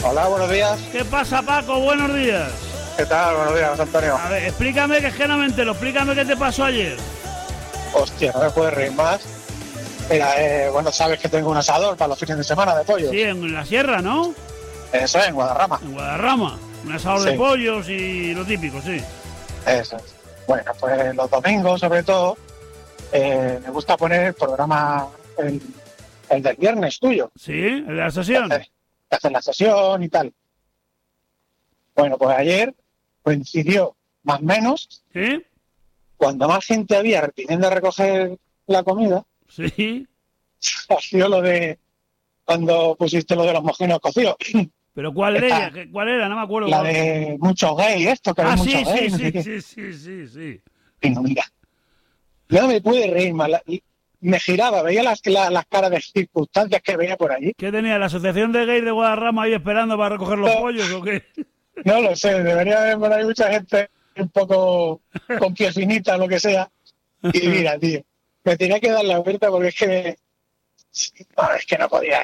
Hola, buenos días. ¿Qué pasa, Paco? Buenos días. ¿Qué tal? Buenos días, Antonio. A ver, explícame, que es que no me entero. Explícame qué te pasó ayer. Hostia, no me puedes reír más. Mira, bueno, sabes que tengo un asador para los fines de semana de pollos. Sí, en la sierra, ¿no? Eso es, en Guadarrama. En Guadarrama. Un asador de pollos y lo típico, sí. Eso es. Bueno, pues los domingos, sobre todo, me gusta poner el programa, el del viernes tuyo. Sí, el de la sesión. Que hacen la sesión y tal. Bueno, pues ayer coincidió más o menos, ¿Sí? Cuando más gente había viniendo a recoger la comida, Sí. ha sido lo de cuando pusiste lo de los mojinos cocidos. ¿Pero cuál era? ¿Cuál era? No me acuerdo. La de muchos gays, esto, que hay muchos gays. Sí. Y no, mira, yo no me pude reír más. Me giraba, veía las caras de circunstancias que veía por allí. ¿Qué tenía? ¿La asociación de gays de Guadarrama ahí esperando para recoger los pollos o qué? No lo sé, debería haber por ahí mucha gente un poco con piel finita, lo que sea. Y mira, tío, me tenía que dar la vuelta porque es que no podía,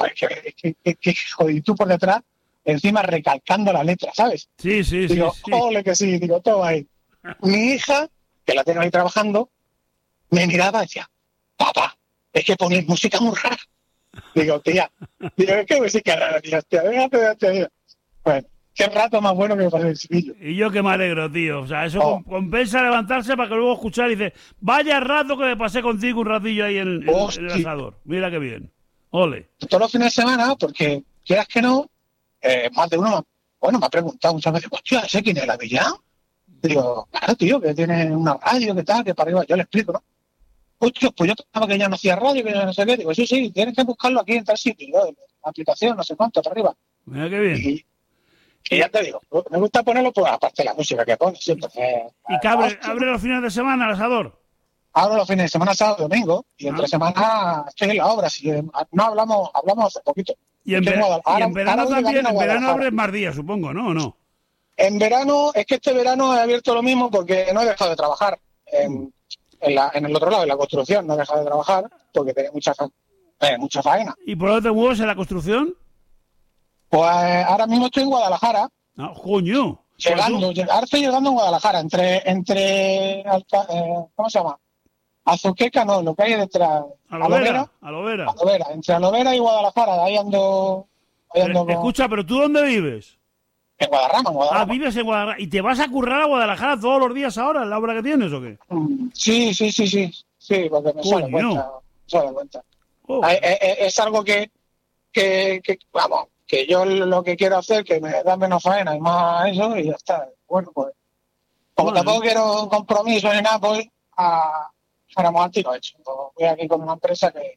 que joder, tú por detrás, encima recalcando la letra, ¿sabes? Sí. Digo, ole que sí, digo, todo ahí. Mi hija, que la tengo ahí trabajando, me miraba y decía, papá, es que ponéis música muy rara. Digo, tía, ¿qué música rara, tía? Déjate. Bueno, qué rato más bueno que me pasó el chiquillo. Y yo que me alegro, tío. O sea, eso compensa levantarse para que luego escuchar y dice, vaya rato que me pasé contigo un ratillo ahí en el asador. Mira qué bien. Ole. Todos los fines de semana, porque quieras que no, más de uno me ha preguntado muchas veces, hostia, ¿ese quién es el Avellán? Digo, claro, tío, que tiene una radio, que tal, que para arriba. Yo le explico, ¿no? Hostia, pues yo pensaba que ya no hacía radio, que ya no sé qué. Digo, sí, tienes que buscarlo aquí en tal sitio, ¿no? En la aplicación, no sé cuánto, para arriba. Mira qué bien. Y ya te digo, me gusta ponerlo, pues aparte de la música que pone siempre. ¿Y que abre los fines de semana el asador? Abro los fines de semana, sábado, domingo, y entre semana estoy en la obra, así que no hablamos hace poquito. Y en verano también, en verano abres más días, supongo, ¿no? ¿O no? En verano, es que este verano he abierto lo mismo porque no he dejado de trabajar. En el otro lado, en la construcción, no he dejado de trabajar porque tenía mucha faena. ¿Y por dónde te mueves en la construcción? Pues ahora mismo estoy en Guadalajara. No, coño. Ahora estoy llegando en Guadalajara, entre ¿cómo se llama? Azuqueca, no, lo que hay detrás. Alovera. Entre Alovera y Guadalajara, de ahí ando. Escucha, ¿pero tú dónde vives? En Guadarrama. Ah, vives en Guadalajara. ¿Y te vas a currar a Guadalajara todos los días ahora, en la obra que tienes o qué? Sí, porque me sale cuenta. Es algo que vamos, que yo lo que quiero hacer, que me da menos faena y más eso, y ya está. Bueno, pues, como tampoco quiero compromiso ni nada, pues, haremos al tiro hecho. Voy aquí con una empresa que...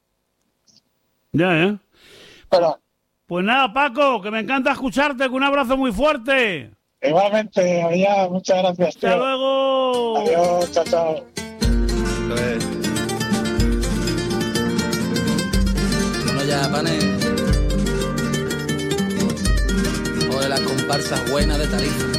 Ya. Pero... Pues nada, Paco, que me encanta escucharte, con un abrazo muy fuerte. Igualmente, ya, muchas gracias. Hasta luego. Adiós, chao. Bueno, ya, panes. O de las comparsas buenas de Tarifa.